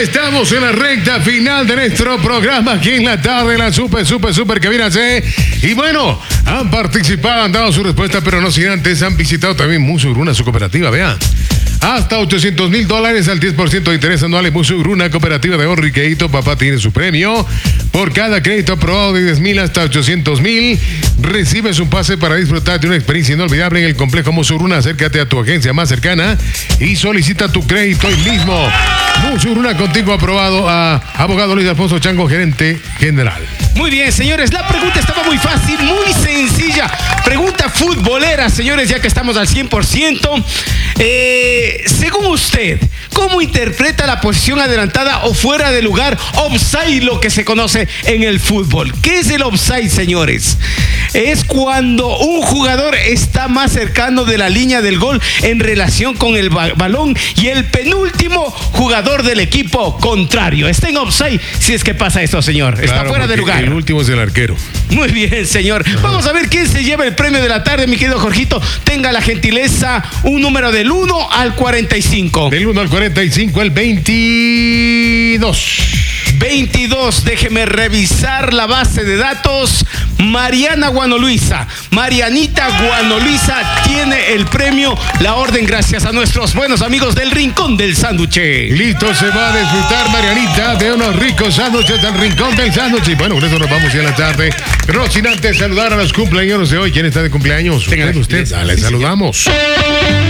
estamos en la recta final de nuestro programa aquí en la tarde, la super cabina C. Y bueno, han participado, han dado su respuesta, pero no sin antes han visitado también Musuruna, su cooperativa, vean. Hasta $800,000 al 10% de interés anual en Musuruna, cooperativa de ahorro y crédito. Papá tiene su premio. Por cada crédito aprobado de 10,000 hasta 800,000, recibes un pase para disfrutar de una experiencia inolvidable en el complejo Musuruna. Acércate a tu agencia más cercana y solicita tu crédito hoy mismo. Musuruna, contigo aprobado. A abogado Luis Alfonso Chango, gerente general. Muy bien, señores, la pregunta estaba muy fácil, muy sencilla. Pregunta futbolera, señores, ya que estamos al 100%. Según usted, ¿cómo interpreta la posición adelantada o fuera de lugar, offside, lo que se conoce en el fútbol? ¿Qué es el offside, señores? Es cuando un jugador está más cercano de la línea del gol en relación con el balón y el penúltimo jugador del equipo contrario está en offside. Si es que pasa esto, señor, está claro, fuera de lugar. El último es el arquero. Muy bien, señor. Vamos a ver quién se lleva el premio de la tarde, mi querido Jorgito. Tenga la gentileza, un número del 1 al 45. Del 1 al 45, el 22. 22, déjeme revisar la base de datos. Mariana Guanoluisa. Marianita Guanoluisa tiene el premio, la orden, gracias a nuestros buenos amigos del Rincón del Sándwich. Listo, se va a disfrutar Marianita de unos ricos sándwiches del Rincón del Sándwich. Y bueno, con eso nos vamos ya en la tarde. Pero sin antes saludar a los cumpleaños de hoy. ¿Quién está de cumpleaños? Usted. Dale, saludamos.